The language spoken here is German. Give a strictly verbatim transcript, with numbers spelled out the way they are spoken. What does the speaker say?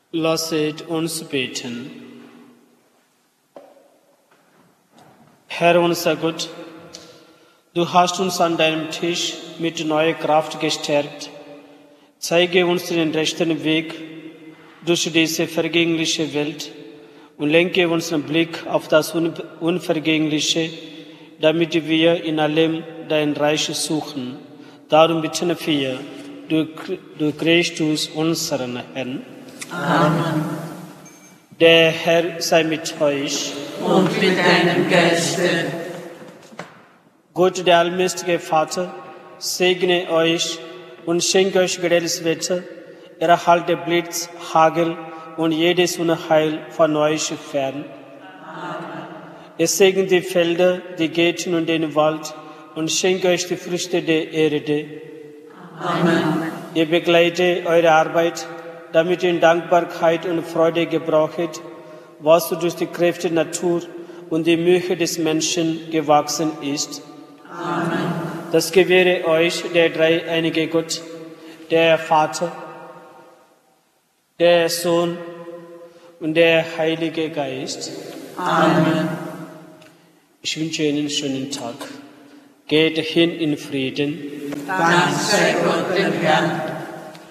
Lasset uns beten. Herr unser Gott, du hast uns an deinem Tisch mit neuer Kraft gestärkt. Zeige uns den rechten Weg durch diese vergängliche Welt und lenke unseren Blick auf das Unvergängliche, damit wir in allem dein Reich suchen. Darum bitten wir durch, durch Christus, unseren Herrn. Amen. Der Herr sei mit euch. Und mit deinem Geiste. Gott, der allmächtige Vater, segne euch und schenke euch geregeltes Wetter, erhalte Blitz, Hagel und jedes Unheil von euch fern. Amen. Er segne die Felder, die Gärten und den Wald und schenke euch die Früchte der Erde. Amen. Er begleite eure Arbeit, damit ihr in Dankbarkeit und Freude gebraucht, was durch die Kräfte der Natur und die Mühe des Menschen gewachsen ist. Amen. Das gewähre euch der dreieinige Gott, der Vater, der Sohn und der Heilige Geist. Amen. Ich wünsche Ihnen einen schönen Tag. Geht hin in Frieden. Dank sei Gott dem Herrn.